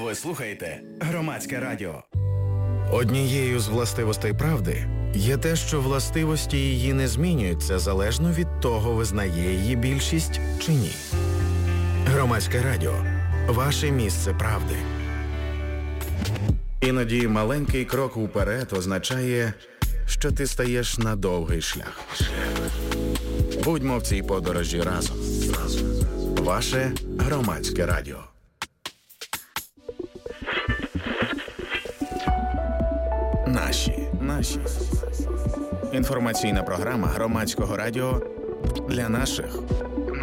Ви слухаєте Громадське радіо. Однією з властивостей правди є те, що властивості її не змінюються залежно від того, визнає її більшість чи ні. Громадське радіо – ваше місце правди. Іноді маленький крок уперед означає, що ти стаєш на довгий шлях. Будьмо в цій подорожі разом. Ваше Громадське радіо. Наші. Інформаційна програма Громадського радіо для наших.